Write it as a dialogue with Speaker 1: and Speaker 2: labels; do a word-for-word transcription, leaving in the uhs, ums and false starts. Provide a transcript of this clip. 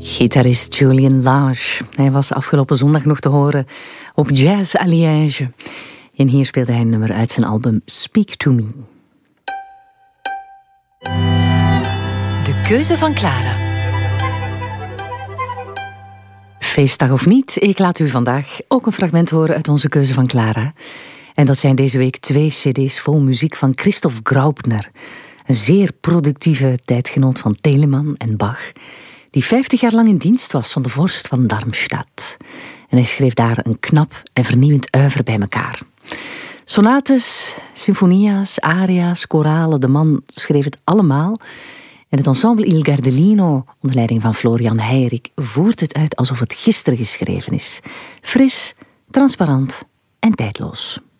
Speaker 1: Gitarist Julian Lage. Hij was afgelopen zondag nog te horen op Jazz à Liège. En hier speelde hij een nummer uit zijn album Speak to Me.
Speaker 2: De keuze van Clara.
Speaker 1: Feestdag of niet, ik laat u vandaag ook een fragment horen uit onze keuze van Clara. En dat zijn deze week twee cd's vol muziek van Christoph Graupner. Een zeer productieve tijdgenoot van Telemann en Bach, die vijftig jaar lang in dienst was van de vorst van Darmstadt. En hij schreef daar een knap en vernieuwend oeuvre bij elkaar. Sonates, symfonia's, aria's, koralen, de man schreef het allemaal. En het ensemble Il Gardelino, onder leiding van Florian Heirik, voert het uit alsof het gisteren geschreven is. Fris, transparant en tijdloos.